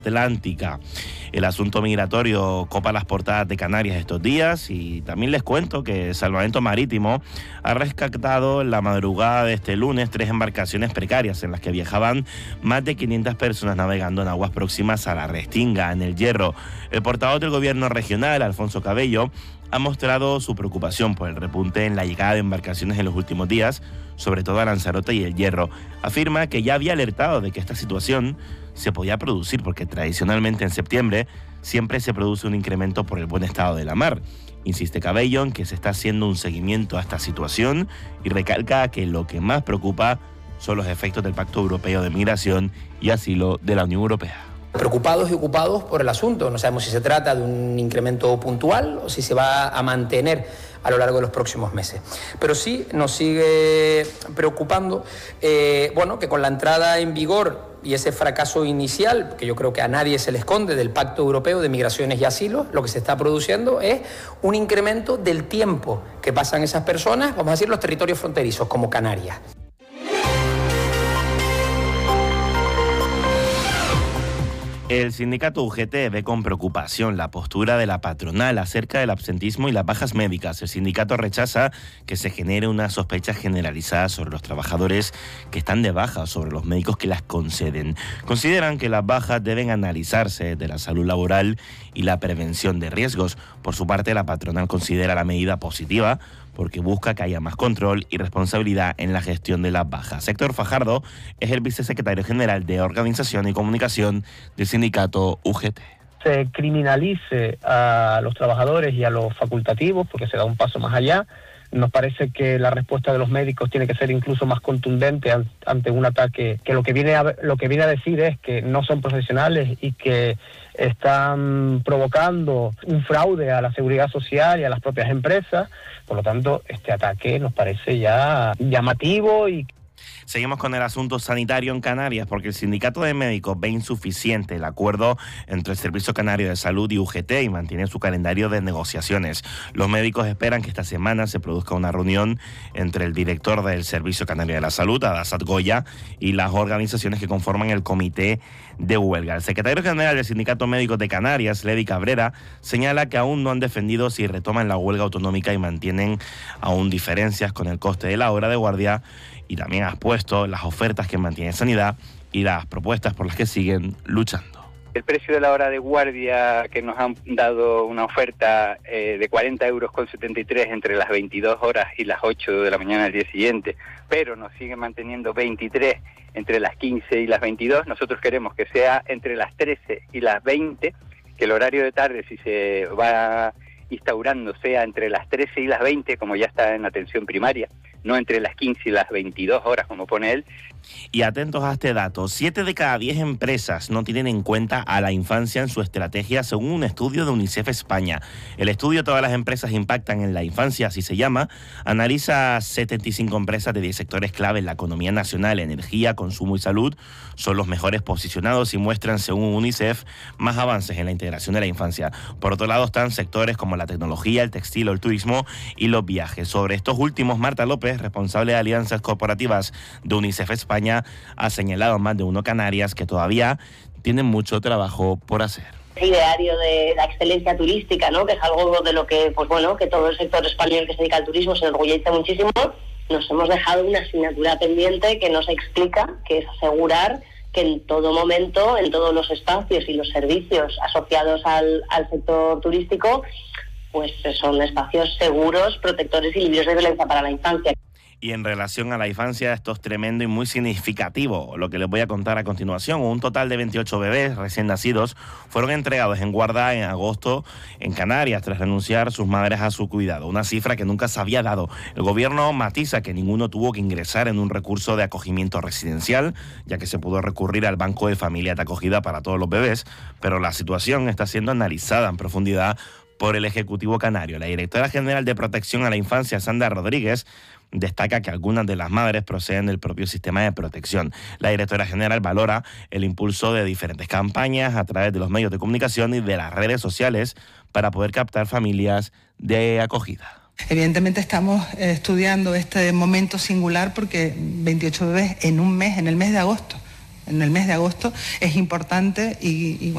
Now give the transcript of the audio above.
Atlántica. El asunto migratorio copa las portadas de Canarias estos días y también les cuento que Salvamento Marítimo ha rescatado en la madrugada de este lunes 3 embarcaciones precarias en las que viajaban más de 500 personas navegando en aguas próximas a la Restinga, en El Hierro. El portavoz del gobierno regional, Alfonso Cabello, ha mostrado su preocupación por el repunte en la llegada de embarcaciones en los últimos días, sobre todo a Lanzarote y El Hierro. Afirma que ya había alertado de que esta situación se podía producir porque tradicionalmente en septiembre siempre se produce un incremento por el buen estado de la mar. Insiste Cabello en que se está haciendo un seguimiento a esta situación y recalca que lo que más preocupa son los efectos del Pacto Europeo de Migración y Asilo de la Unión Europea. Preocupados y ocupados por el asunto. No sabemos si se trata de un incremento puntual o si se va a mantener a lo largo de los próximos meses. Pero sí nos sigue preocupando que con la entrada en vigor y ese fracaso inicial, que yo creo que a nadie se le esconde, del Pacto Europeo de Migraciones y Asilo, lo que se está produciendo es un incremento del tiempo que pasan esas personas, vamos a decir, los territorios fronterizos, como Canarias. El sindicato UGT ve con preocupación la postura de la patronal acerca del absentismo y las bajas médicas. El sindicato rechaza que se genere una sospecha generalizada sobre los trabajadores que están de baja o sobre los médicos que las conceden. Consideran que las bajas deben analizarse de la salud laboral y la prevención de riesgos. Por su parte, la patronal considera la medida positiva porque busca que haya más control y responsabilidad en la gestión de las bajas. Héctor Fajardo es el vicesecretario general de Organización y Comunicación del sindicato UGT. Se criminalice a los trabajadores y a los facultativos porque se da un paso más allá. Nos parece que la respuesta de los médicos tiene que ser incluso más contundente ante un ataque que lo que viene a decir es que no son profesionales y que están provocando un fraude a la seguridad social y a las propias empresas. Por lo tanto, este ataque nos parece ya llamativo y... Seguimos con el asunto sanitario en Canarias porque el sindicato de médicos ve insuficiente el acuerdo entre el Servicio Canario de Salud y UGT y mantiene su calendario de negociaciones. Los médicos esperan que esta semana se produzca una reunión entre el director del Servicio Canario de la Salud, Adasat Goya, y las organizaciones que conforman el comité de huelga. El secretario general del Sindicato Médico de Canarias, Ledy Cabrera, señala que aún no han defendido si retoman la huelga autonómica y mantienen aún diferencias con el coste de la hora de guardia, y también ha expuesto las ofertas que mantiene Sanidad y las propuestas por las que siguen luchando. El precio de la hora de guardia, que nos han dado una oferta de 40,73 € entre las 22 horas y las 8 de la mañana del día siguiente, pero nos siguen manteniendo 23 entre las 15 y las 22. Nosotros queremos que sea entre las 13 y las 20, que el horario de tarde, si se va instaurando, sea entre las 13 y las 20, como ya está en atención primaria, no entre las 15 y las 22 horas, como pone él. Y atentos a este dato, 7 de cada 10 empresas no tienen en cuenta a la infancia en su estrategia, según un estudio de UNICEF España. El estudio Todas las empresas impactan en la infancia, así se llama, analiza 75 empresas de 10 sectores clave en la economía nacional: energía, consumo y salud. Son los mejores posicionados y muestran, según UNICEF, más avances en la integración de la infancia. Por otro lado están sectores como la tecnología, el textil o el turismo y los viajes. Sobre estos últimos, Marta López, responsable de alianzas corporativas de UNICEF España, ha señalado en Más de Uno Canarias que todavía tienen mucho trabajo por hacer. El ideario de la excelencia turística, ¿no?, que es algo de lo que, que todo el sector español que se dedica al turismo se enorgullece muchísimo. Nos hemos dejado una asignatura pendiente que nos explica, que es asegurar que en todo momento, en todos los espacios y los servicios asociados al sector turístico, pues son espacios seguros, protectores y libres de violencia para la infancia. Y en relación a la infancia, esto es tremendo y muy significativo. Lo que les voy a contar a continuación: un total de 28 bebés recién nacidos fueron entregados en guarda en agosto en Canarias tras renunciar sus madres a su cuidado. Una cifra que nunca se había dado. El gobierno matiza que ninguno tuvo que ingresar en un recurso de acogimiento residencial, ya que se pudo recurrir al Banco de Familia de Acogida para todos los bebés, pero la situación está siendo analizada en profundidad por el Ejecutivo Canario. La directora general de Protección a la Infancia, Sandra Rodríguez, destaca que algunas de las madres proceden del propio sistema de protección. La directora general valora el impulso de diferentes campañas a través de los medios de comunicación y de las redes sociales para poder captar familias de acogida. Evidentemente estamos estudiando este momento singular porque 28 bebés en un mes, en el mes de agosto. En el mes de agosto es importante y